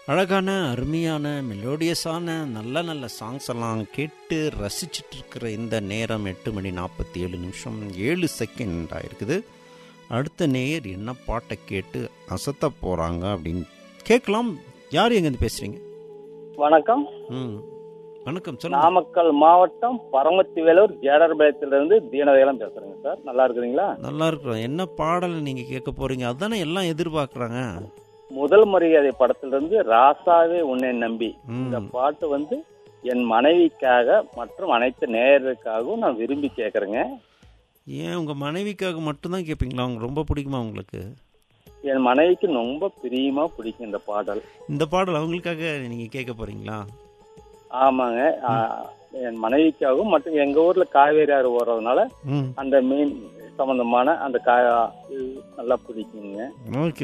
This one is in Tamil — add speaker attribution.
Speaker 1: அழகான அருமையான மெலோடியஸான நல்ல நல்ல சாங்ஸ் எல்லாம் கேட்டு ரசிச்சுட்டு இருக்கிற இந்த நேரம் 8:47 ஆயிருக்குது. அடுத்த நேயர் என்ன பாட்டை கேட்டு அசத்த போகிறாங்க அப்படின்னு கேட்கலாம். யார் எங்கேருந்து பேசுகிறீங்க?
Speaker 2: வணக்கம்.
Speaker 1: வணக்கம், சொல்லுங்க.
Speaker 2: நாமக்கல் மாவட்டம் பரமத்திவேலூர் ஜேடர்பாளையத்திலிருந்து தீனதயாளன் பேசுறேங்க சார். நல்லா இருக்கிறீங்களா?
Speaker 1: நல்லா இருக்கிறோம். என்ன பாடல் நீங்கள் கேட்க போகிறீங்க? அதுதானே எல்லாம் எதிர்பார்க்குறாங்க.
Speaker 2: முதல் மரியாதை படத்திலிருந்து ராசாவே உன்னை நம்பி. இந்த பாட்டு என் மனைவிக்காக மற்றும் அனைத்து நேயர்களுக்காகவும் நான் விரும்பி கேட்குறேங்க.
Speaker 1: ஏன் உங்கள் மனைவிக்காக மட்டும்தான் கேட்பீங்களா? அவங்க ரொம்ப பிடிக்குமா உங்களுக்கு?
Speaker 2: என் மனைவிக்கு ரொம்ப பிரியமா பிடிக்கும் இந்த பாடல்.
Speaker 1: இந்த பாடல் அவங்களுக்காக நீங்கள் கேட்க போகிறீங்களா?
Speaker 2: ஆமாங்க. என் மனைவிக்காகவும் மற்றும் எங்க ஊர்ல காவேரி ஆறு ஓடுறதுனால அந்த மீன் சம்பந்தமான அந்த நல்லா பிடிக்குங்க.
Speaker 1: ஓகே.